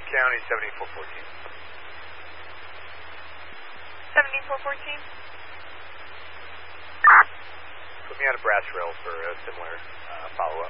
County, 7414. 7414? Put me on a brass rail for a similar follow-up.